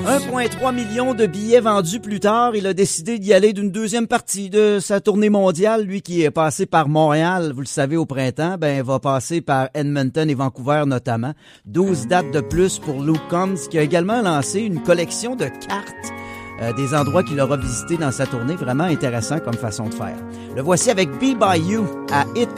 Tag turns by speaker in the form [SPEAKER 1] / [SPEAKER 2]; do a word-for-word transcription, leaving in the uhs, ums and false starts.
[SPEAKER 1] un virgule trois million de billets vendus plus tard, il a décidé d'y aller d'une deuxième partie de sa tournée mondiale. Lui qui est passé par Montréal, vous le savez, au printemps, ben va passer par Edmonton et Vancouver notamment. douze dates de plus pour Luke Combs, qui a également lancé une collection de cartes euh, des endroits qu'il aura visités dans sa tournée. Vraiment intéressant comme façon de faire. Le voici avec Be By You à Hit